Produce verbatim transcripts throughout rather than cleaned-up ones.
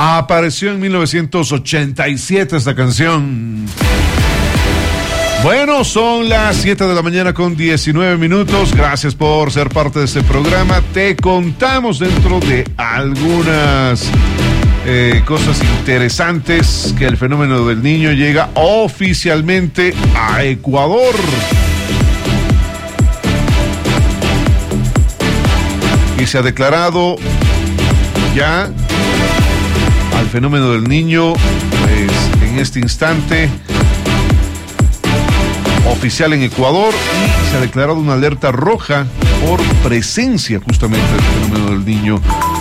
Apareció en mil novecientos ochenta y siete esta canción. Bueno, son las siete de la mañana con diecinueve minutos. Gracias por ser parte de este programa. Te contamos dentro de algunas eh, cosas interesantes que el fenómeno del Niño llega oficialmente a Ecuador. Y se ha declarado ya al fenómeno del Niño, pues en este instante oficial en Ecuador, y se ha declarado una alerta roja por presencia justamente del fenómeno del Niño.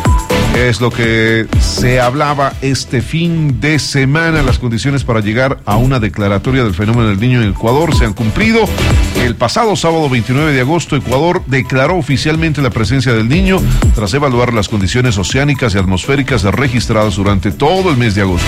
Es lo que se hablaba este fin de semana. Las condiciones para llegar a una declaratoria del fenómeno del Niño en Ecuador se han cumplido. El pasado sábado veintinueve de agosto, Ecuador declaró oficialmente la presencia del Niño tras evaluar las condiciones oceánicas y atmosféricas registradas durante todo el mes de agosto.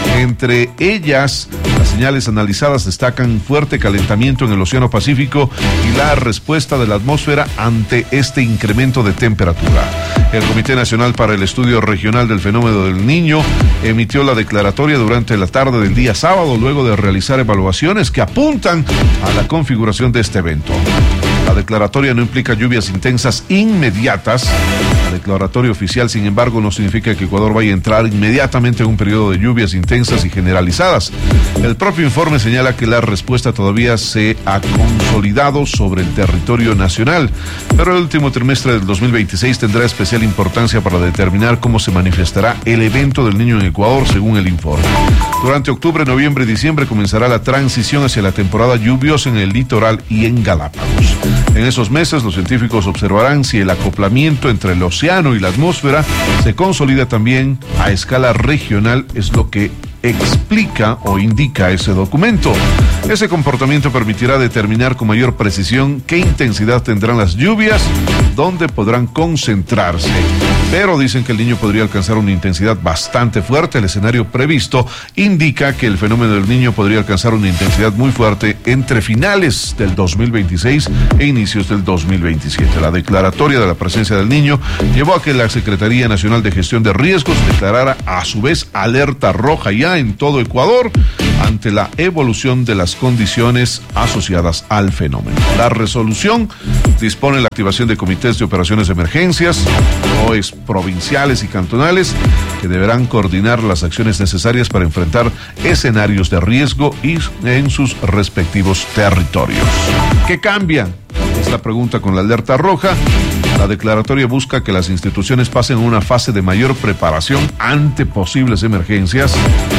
Entre ellas, las señales analizadas destacan fuerte calentamiento en el Océano Pacífico y la respuesta de la atmósfera ante este incremento de temperatura. El Comité Nacional para el Estudio Regional del Fenómeno del Niño emitió la declaratoria durante la tarde del día sábado, luego de realizar evaluaciones que apuntan a la configuración de este evento. La declaratoria no implica lluvias intensas inmediatas. La declaratoria oficial, sin embargo, no significa que Ecuador vaya a entrar inmediatamente en un periodo de lluvias intensas y generalizadas. El propio informe señala que la respuesta todavía se ha consolidado sobre el territorio nacional, pero el último trimestre del dos mil veintiséis tendrá especial importancia para determinar cómo se manifestará el evento del Niño en Ecuador, según el informe. Durante octubre, noviembre y diciembre comenzará la transición hacia la temporada lluviosa en el litoral y en Galápagos. En esos meses, los científicos observarán si el acoplamiento entre el océano y la atmósfera se consolida también a escala regional, es lo que explica o indica ese documento. Ese comportamiento permitirá determinar con mayor precisión qué intensidad tendrán las lluvias, dónde podrán concentrarse. Pero dicen que el Niño podría alcanzar una intensidad bastante fuerte. El escenario previsto indica que el fenómeno del Niño podría alcanzar una intensidad muy fuerte entre finales del dos mil veintiséis e inicios del dos mil veintisiete. La declaratoria de la presencia del Niño llevó a que la Secretaría Nacional de Gestión de Riesgos declarara a su vez alerta roja ya en todo Ecuador ante la evolución de las condiciones asociadas al fenómeno. La resolución dispone la activación de comités de operaciones de emergencias, O E S provinciales y cantonales, que deberán coordinar las acciones necesarias para enfrentar escenarios de riesgo y en sus respectivos territorios. ¿Qué cambia? Es la pregunta con la alerta roja. La declaratoria busca que las instituciones pasen a una fase de mayor preparación ante posibles emergencias.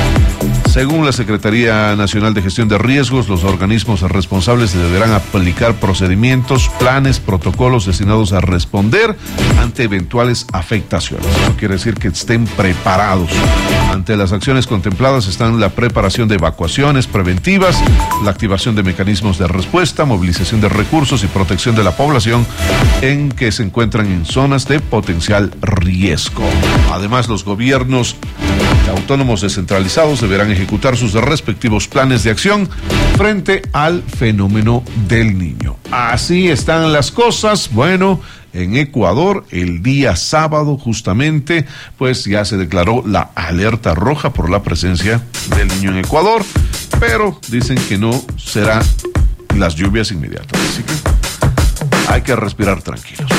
Según la Secretaría Nacional de Gestión de Riesgos, los organismos responsables deberán aplicar procedimientos, planes, protocolos destinados a responder ante eventuales afectaciones. Eso quiere decir que estén preparados. Ante las acciones contempladas están la preparación de evacuaciones preventivas, la activación de mecanismos de respuesta, movilización de recursos y protección de la población en que se encuentran en zonas de potencial riesgo. Además, los gobiernos autónomos descentralizados deberán ejecutar sus respectivos planes de acción frente al fenómeno del Niño. Así están las cosas. Bueno, en Ecuador, el día sábado justamente, pues ya se declaró la alerta roja por la presencia del Niño en Ecuador, pero dicen que no será las lluvias inmediatas. Así que hay que respirar tranquilos.